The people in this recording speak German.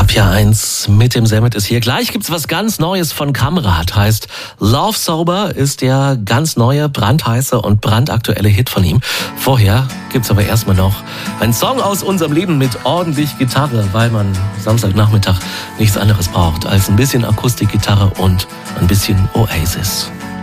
RPR 1 mit dem Semmet ist hier. Gleich gibt's was ganz Neues von Kamrat. Heißt Love Sober ist der ganz neue, brandheiße und brandaktuelle Hit von ihm. Vorher gibt's aber erstmal noch einen Song aus unserem Leben mit ordentlich Gitarre, weil man Samstagnachmittag nichts anderes braucht als ein bisschen Akustikgitarre und ein bisschen Oasis.